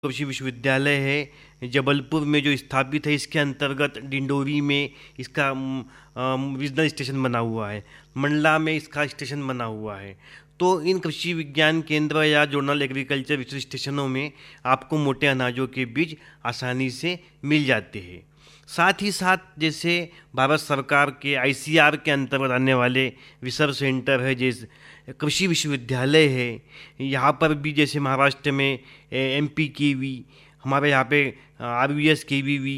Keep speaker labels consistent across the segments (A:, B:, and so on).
A: कृषि विश्वविद्यालय है जबलपुर में जो स्थापित है, इसके अंतर्गत डिंडोरी में इसका रीजनल स्टेशन बना हुआ है, मंडला में इसका स्टेशन बना हुआ है। तो इन कृषि विज्ञान केंद्र या जोनल एग्रीकल्चर रिसर्च स्टेशनों में आपको मोटे अनाजों के बीज आसानी से मिल जाते हैं। साथ ही साथ जैसे भारत सरकार के ICR के अंतर्गत आने वाले रिसर्च सेंटर है, जैसे कृषि विश्वविद्यालय है, यहाँ पर भी जैसे महाराष्ट्र में MPKV, हमारे यहाँ पे RVS KVV,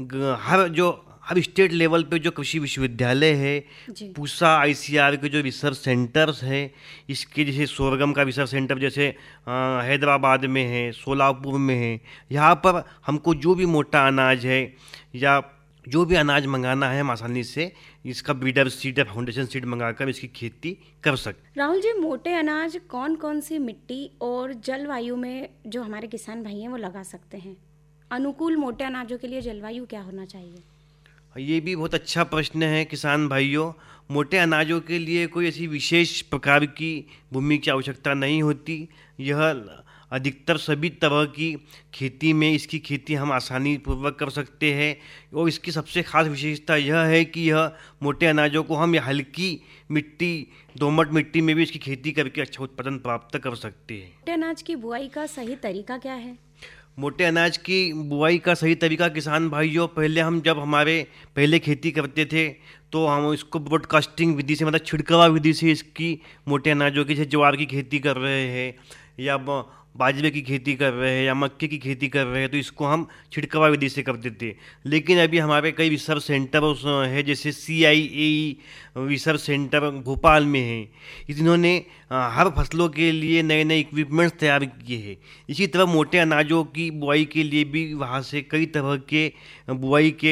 A: हर स्टेट लेवल पे जो कृषि विश्वविद्यालय है, पूसा ICR के जो रिसर्च सेंटर्स है, इसके जैसे सोरगम का रिसर्च सेंटर जैसे हैदराबाद में है, सोलापुर में है, यहाँ पर हमको जो भी मोटा अनाज है या जो भी अनाज मंगाना है, हम आसानी से इसका ब्रीडर सीड या फाउंडेशन सीड मंगाकर इसकी खेती कर सकते।
B: राहुल जी, मोटे अनाज कौन कौन सी मिट्टी और जलवायु में जो हमारे किसान भाई हैं वो लगा सकते हैं? अनुकूल मोटे अनाजों के लिए जलवायु क्या होना चाहिए?
A: ये भी बहुत अच्छा प्रश्न है किसान भाइयों। मोटे अनाजों के लिए कोई ऐसी विशेष प्रकार की भूमि की आवश्यकता नहीं होती। यह अधिकतर सभी तरह की खेती में इसकी खेती हम आसानी पूर्वक कर सकते हैं, और इसकी सबसे खास विशेषता यह है कि यह मोटे अनाजों को हम हल्की मिट्टी, दोमट मिट्टी में भी इसकी खेती करके अच्छा उत्पादन प्राप्त कर सकते हैं।
B: मोटे अनाज की बुआई का सही तरीका क्या है?
A: मोटे अनाज की बुआई का सही तरीका किसान भाइयों, जब हमारे पहले खेती करते थे तो हम इसको ब्रॉडकास्टिंग विधि से, मतलब छिड़कावा विधि से इसकी मोटे अनाजों की, जैसे ज्वार की खेती कर रहे हैं या बाजरे की खेती कर रहे हैं या मक्के की खेती कर रहे हैं, तो इसको हम छिड़कावा विधि से करते थे। लेकिन अभी हमारे कई रिसर्च सेंटर है, जैसे CIAE रिसर्च सेंटर भोपाल में है, इन्होंने हर फसलों के लिए नए नए इक्विपमेंट्स तैयार किए हैं। इसी तरह मोटे अनाजों की बुआई के लिए भी वहाँ से कई तरह के बुआई के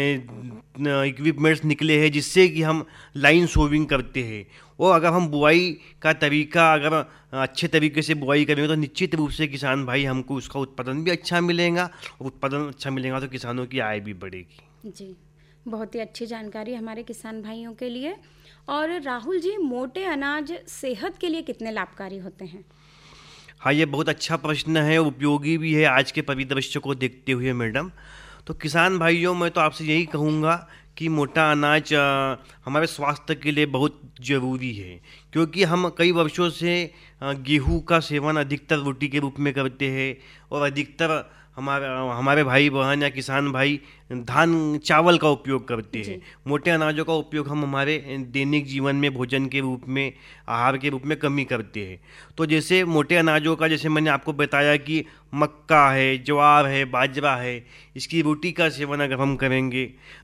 A: इक्विपमेंट्स निकले हैं, जिससे कि हम लाइन सोविंग करते हैं। और अगर हम बुआई का तरीका अगर अच्छे तरीके से बुआई करेंगे तो निश्चित रूप से किसान भाई हमको उसका उत्पादन भी अच्छा मिलेगा, और उत्पादन अच्छा मिलेगा तो किसानों की आय भी बढ़ेगी।
B: जी, बहुत ही अच्छी जानकारी हमारे किसान भाइयों के लिए। और राहुल जी, मोटे अनाज सेहत के लिए कितने लाभकारी होते हैं?
A: हाँ, ये बहुत अच्छा प्रश्न है, उपयोगी भी है आज के परिदृश्य को देखते हुए मैडम। तो किसान भाइयों, मैं तो आपसे यही कहूँगा कि मोटा अनाज हमारे स्वास्थ्य के लिए बहुत ज़रूरी है, क्योंकि हम कई वर्षों से गेहूं का सेवन अधिकतर रोटी के रूप में करते हैं, और अधिकतर हमारे भाई बहन या किसान भाई धान चावल का उपयोग करते हैं। मोटे अनाजों का उपयोग हम हमारे दैनिक जीवन में भोजन के रूप में, आहार के रूप में कम ही करते हैं। तो जैसे मोटे अनाजों का, जैसे मैंने आपको बताया कि मक्का है, ज्वार है, बाजरा है, इसकी रोटी का सेवन अगर हम करेंगे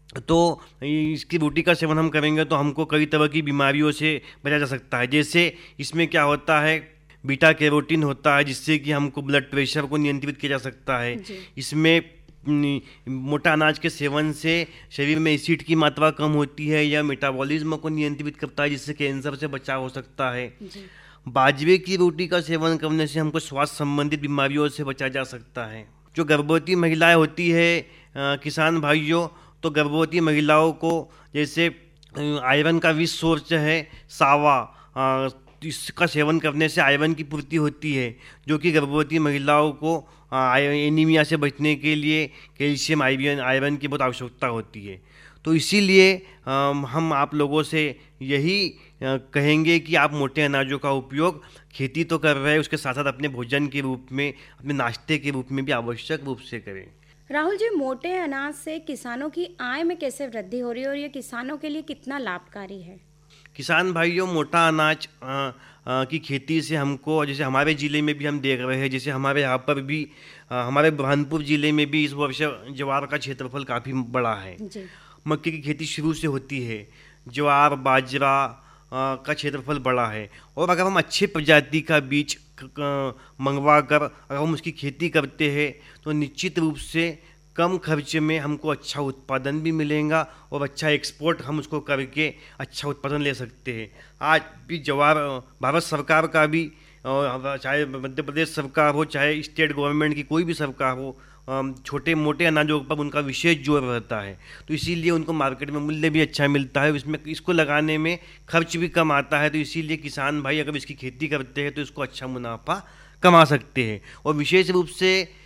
A: तो हमको कई तरह की बीमारियों से बचा जा सकता है। जैसे इसमें क्या होता है, बीटा कैरोटीन होता है, जिससे कि हमको ब्लड प्रेशर को नियंत्रित किया जा सकता है। इसमें मोटा अनाज के सेवन से शरीर में एसिड की मात्रा कम होती है, या मेटाबॉलिज्म को नियंत्रित करता है, जिससे कैंसर से बचाव हो सकता है। बाजरे की रोटी का सेवन करने से हमको स्वास्थ्य संबंधित बीमारियों से बचा जा सकता है। जो गर्भवती महिलाएं होती है किसान भाइयों, तो गर्भवती महिलाओं को जैसे आयरन का रिच सोर्स है सावा, इसका सेवन करने से आयरन की पूर्ति होती है, जो कि गर्भवती महिलाओं को एनीमिया से बचने के लिए कैल्शियम आयरन की बहुत आवश्यकता होती है। तो इसीलिए हम आप लोगों से यही कहेंगे कि आप मोटे अनाजों का उपयोग खेती तो कर रहे हैं, उसके साथ साथ अपने भोजन के रूप में, अपने नाश्ते के रूप में भी आवश्यक रूप से करें।
B: राहुल जी, मोटे अनाज से किसानों की आय में कैसे वृद्धि हो रही है और ये किसानों के लिए कितना लाभकारी है?
A: किसान भाइयों, मोटा अनाज की खेती से हमको, जैसे हमारे ज़िले में भी हम देख रहे हैं, जैसे हमारे यहाँ पर भी हमारे बुरहानपुर ज़िले में भी इस वर्ष ज्वार का क्षेत्रफल काफ़ी बड़ा है। मक्के की खेती शुरू से होती है, ज्वार बाजरा का क्षेत्रफल बड़ा है, और अगर हम अच्छे प्रजाति का बीज मंगवा कर अगर हम उसकी खेती करते हैं तो निश्चित रूप से कम खर्चे में हमको अच्छा उत्पादन भी मिलेगा, और अच्छा एक्सपोर्ट हम उसको करके अच्छा उत्पादन ले सकते हैं। आज भी ज्वार भारत सरकार का भी, चाहे मध्य प्रदेश सरकार हो, चाहे स्टेट गवर्नमेंट की कोई भी सरकार हो, छोटे मोटे अनाजों पर उनका विशेष जोर रहता है। तो इसीलिए उनको मार्केट में मूल्य भी अच्छा मिलता है, इसमें इसको लगाने में खर्च भी कम आता है। तो इसीलिए किसान भाई अगर इसकी खेती करते हैं तो इसको अच्छा मुनाफा कमा सकते हैं। और विशेष रूप से